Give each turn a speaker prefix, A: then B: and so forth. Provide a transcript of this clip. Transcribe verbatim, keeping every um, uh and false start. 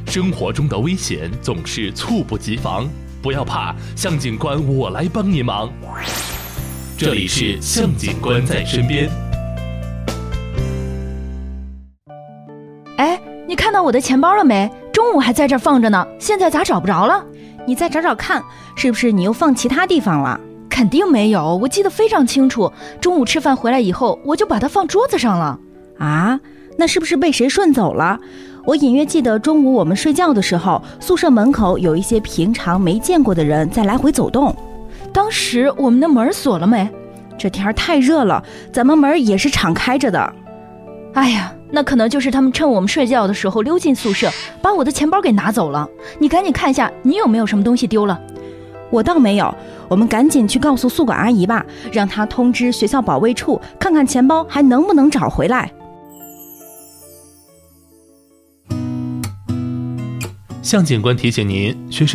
A: 生活中的危险总是猝不及防，不要怕，向警官我来帮你忙。这里是向警官在身边。
B: 哎，你看到我的钱包了没？中午还在这儿放着呢，现在咋找不着了？
C: 你再找找看，是不是你又放其他地方了？
B: 肯定没有，我记得非常清楚，中午吃饭回来以后，我就把它放桌子上了。
C: 啊，那是不是被谁顺走了？我隐约记得中午我们睡觉的时候，宿舍门口有一些平常没见过的人在来回走动。
B: 当时我们的门锁了没？
C: 这天太热了，咱们门也是敞开着的。
B: 哎呀，那可能就是他们趁我们睡觉的时候溜进宿舍，把我的钱包给拿走了。你赶紧看一下，你有没有什么东西丢了？
C: 我倒没有，我们赶紧去告诉宿管阿姨吧，让她通知学校保卫处，看看钱包还能不能找回来。
A: 向警官提醒您，学生